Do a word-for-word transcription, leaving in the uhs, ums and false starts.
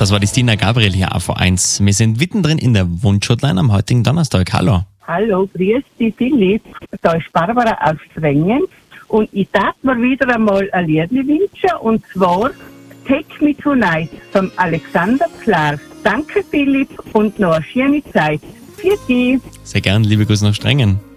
Das war die Stina Gabriel hier auf A eins. Wir sind mittendrin in der Wunschhotline am heutigen Donnerstag. Hallo. Hallo, grüß dich, Philipp. Da ist Barbara aus Strengen und ich darf mir wieder einmal ein Lied wünschen und zwar Take Me Tonight von Alexander Klar. Danke, Philipp, und noch eine schöne Zeit. Für dich. Sehr gern, liebe Grüße nach Strengen.